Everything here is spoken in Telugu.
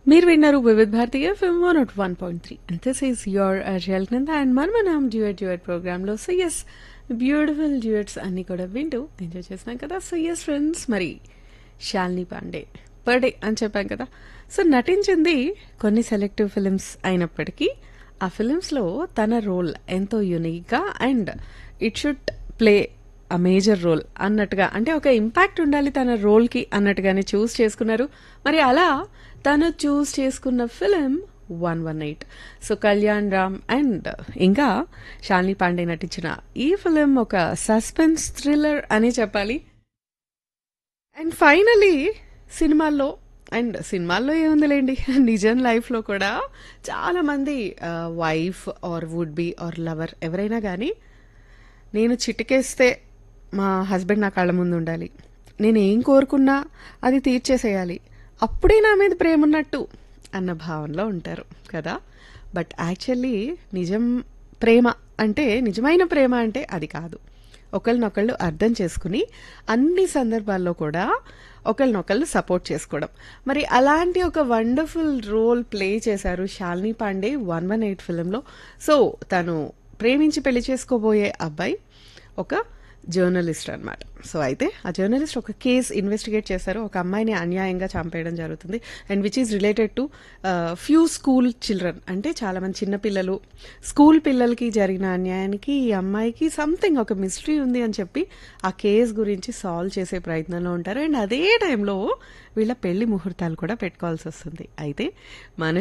మీరు విన్నారు వివిధ Bharati FM 101.3 and this is your అర్జల్ కింద అండ్ మనం డ్యూయట్ ప్రోగ్రాంలో సో ఎస్ బ్యూటిఫుల్ డ్యూయట్స్ అన్నీ కూడా వింటూ ఎంజాయ్ చేసినాం కదా. సో ఎస్ ఫ్రెండ్స్, మరి శాలిని పాండే బర్త్డే అని చెప్పాం కదా. సో నటించింది కొన్ని సెలెక్టివ్ ఫిలిమ్స్ అయినప్పటికీ ఆ ఫిలిమ్స్లో తన రోల్ ఎంతో యునిక్గా and it should play a major role అన్నట్టుగా, అంటే ఒక ఇంపాక్ట్ ఉండాలి తన రోల్కి అన్నట్టుగానే చూస్ చేసుకున్నారు. మరి అలా తను చూస్ చేసుకున్న film 118. So Kalyan Ram and ఇంకా శాలిని పాండే నటించిన ఈ ఫిలిం ఒక సస్పెన్స్ థ్రిల్లర్ అని చెప్పాలి. అండ్ ఫైనలీ సినిమాల్లో ఏముందిలేండి, నిజం లైఫ్లో కూడా చాలామంది wife or would be are lover ఎవరైనా కానీ నేను చిటికేస్తే మా హస్బెండ్ నా కళ్ళ ముందు ఉండాలి, నేను ఏం కోరుకున్నా అది తీర్చేసేయాలి, అప్పుడే నా మీద ప్రేమ ఉన్నట్టు అన్న భావనలో ఉంటారు కదా. బట్ యాక్చువల్లీ నిజమైన ప్రేమ అంటే అది కాదు. ఒకళ్ళనొకళ్ళు అర్థం చేసుకుని అన్ని సందర్భాల్లో కూడా ఒకళ్ళనొకళ్ళు సపోర్ట్ చేసుకోవడం. మరి అలాంటి ఒక వండర్ఫుల్ రోల్ ప్లే చేశారు శాలిని పాండే 118 ఫిలింలో. సో తను ప్రేమించి పెళ్లి చేసుకోబోయే అబ్బాయి ఒక జర్నలిస్ట్ అనమాట. సో అయితే ఆ జర్నలిస్ట్ ఒక కేస్ ఇన్వెస్టిగేట్ చేశారు. ఒక అమ్మాయిని అన్యాయంగా చంపేయడం జరుగుతుంది and which is related to few school children, అంటే చాలామంది చిన్నపిల్లలు, స్కూల్ పిల్లలకి జరిగిన అన్యాయానికి ఈ అమ్మాయికి సంథింగ్ ఒక మిస్టరీ ఉంది అని చెప్పి ఆ కేస్ గురించి సాల్వ్ చేసే ప్రయత్నంలో ఉంటారు. అండ్ అదే టైంలో వీళ్ళ పెళ్లి ముహూర్తాలు కూడా పెట్టుకోవాల్సి వస్తుంది. అయితే మన